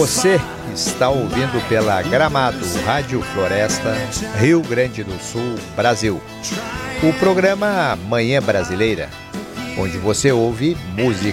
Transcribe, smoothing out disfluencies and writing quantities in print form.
Você está ouvindo pela Gramado Rádio Floresta, Rio Grande do Sul, Brasil. O programa Manhã Brasileira, onde você ouve música